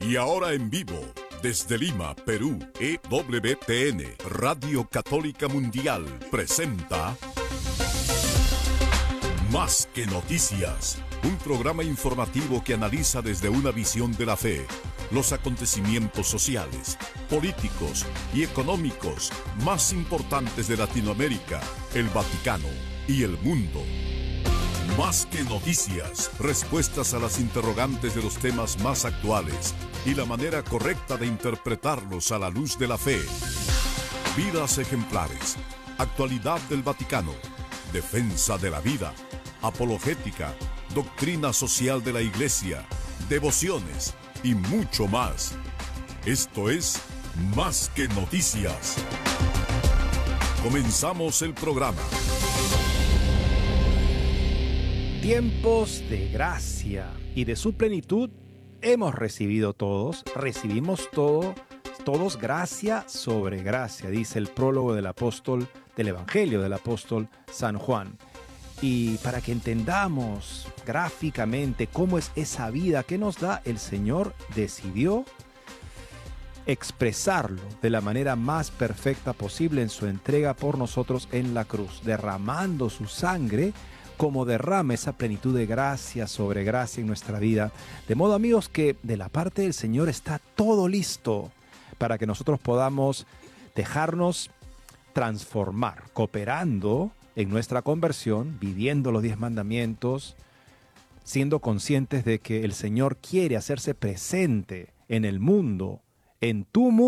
Y ahora en vivo, desde Lima, Perú, EWTN, Radio Católica Mundial, presenta Más que Noticias, un programa informativo que analiza desde una visión de la fe los acontecimientos sociales, políticos y económicos más importantes de Latinoamérica, el Vaticano y el mundo. Más que noticias, respuestas a las interrogantes de los temas más actuales y la manera correcta de interpretarlos a la luz de la fe. Vidas ejemplares, actualidad del Vaticano, defensa de la vida, apologética, doctrina social de la Iglesia, devociones y mucho más. Esto es Más que Noticias. Comenzamos el programa. Tiempos de gracia y de su plenitud hemos recibido todos, recibimos todos gracia sobre gracia, dice el prólogo del Evangelio del apóstol San Juan. Y para que entendamos gráficamente cómo es esa vida que nos da, el Señor decidió expresarlo de la manera más perfecta posible en su entrega por nosotros en la cruz, derramando su sangre como derrama esa plenitud de gracia sobre gracia en nuestra vida. De modo, amigos, que de la parte del Señor está todo listo para que nosotros podamos dejarnos transformar, cooperando en nuestra conversión, viviendo los 10 mandamientos, siendo conscientes de que el Señor quiere hacerse presente en el mundo, en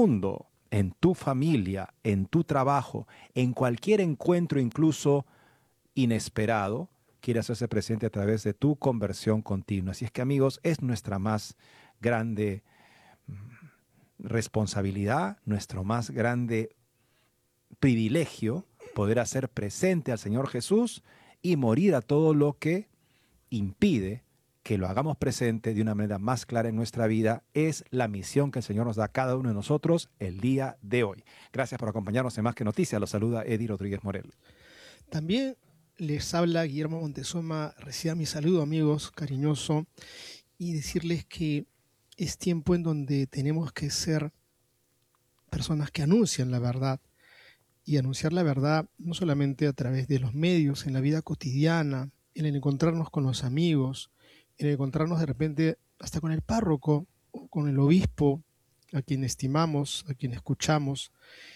tu familia, en tu trabajo, en cualquier encuentro incluso inesperado, quiere hacerse presente a través de tu conversión continua. Así es que, amigos, es nuestra más grande responsabilidad, nuestro más grande privilegio poder hacer presente al Señor Jesús y morir a todo lo que impide que lo hagamos presente de una manera más clara en nuestra vida. Es la misión que el Señor nos da a cada uno de nosotros el día de hoy. Gracias por acompañarnos en Más que Noticias. Los saluda Eddie Rodríguez Morel. También les habla Guillermo Montezuma. Reciban mi saludo, amigos, cariñoso, y decirles que es tiempo en donde tenemos que ser personas que anuncian la verdad, y anunciar la verdad no solamente a través de los medios, en la vida cotidiana, en el encontrarnos con los amigos, en el encontrarnos de repente hasta con el párroco o con el obispo, a quien estimamos, a quien escuchamos,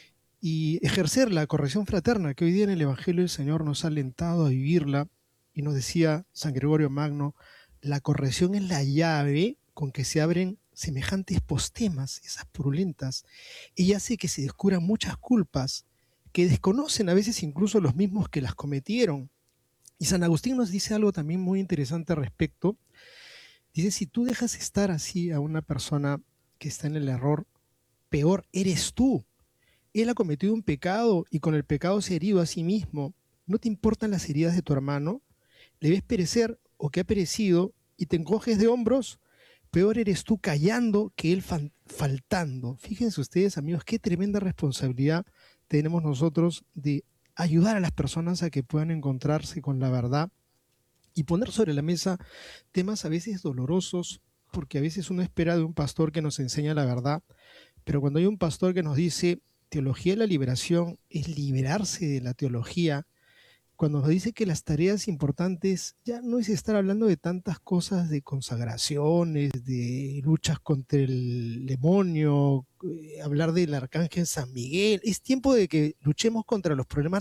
y ejercer la corrección fraterna que hoy día en el Evangelio del Señor nos ha alentado a vivirla. Y nos decía San Gregorio Magno, la corrección es la llave con que se abren semejantes postemas, esas purulentas. Ella hace que se descubran muchas culpas que desconocen a veces incluso los mismos que las cometieron. Y San Agustín nos dice algo también muy interesante al respecto. Dice, si tú dejas estar así a una persona que está en el error, peor eres tú. Él ha cometido un pecado y con el pecado se ha herido a sí mismo. ¿No te importan las heridas de tu hermano? ¿Le ves perecer o que ha perecido y te encoges de hombros? Peor eres tú callando que él faltando. Fíjense ustedes, amigos, qué tremenda responsabilidad tenemos nosotros de ayudar a las personas a que puedan encontrarse con la verdad y poner sobre la mesa temas a veces dolorosos, porque a veces uno espera de un pastor que nos enseña la verdad, pero cuando hay un pastor que nos dice teología de la liberación es liberarse de la teología, cuando nos dice que las tareas importantes ya no es estar hablando de tantas cosas de consagraciones, de luchas contra el demonio, hablar del arcángel San Miguel, es tiempo de que luchemos contra los problemas